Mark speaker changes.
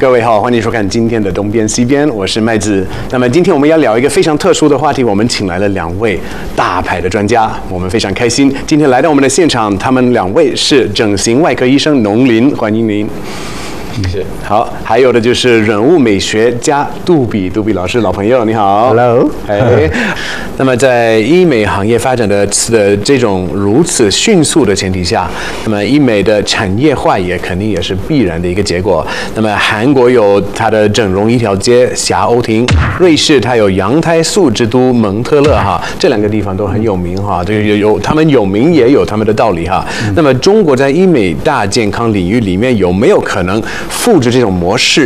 Speaker 1: 各位好，欢迎收看今天的东边西边，我是麦子。那么今天我们要聊一个非常特殊的话题，我们请来了2位大牌的专家，我们非常开心，今天来到我们的现场，他们2位是整形外科医生农林，欢迎您。
Speaker 2: 谢谢。
Speaker 1: 好，还有的就是人物美学家杜比老师，老朋友，你好。
Speaker 3: Hello。
Speaker 1: 那么在医美行业发展的这种如此迅速的前提下，那么医美的产业化也肯定也是必然的一个结果。那么韩国有它的整容一条街霞欧亭，瑞士它有羊胎素之都蒙特勒哈，这2个地方都很有名哈，这个有他们有名也有他们的道理哈。那么中国在医美大健康领域里面有没有可能复制这种模式，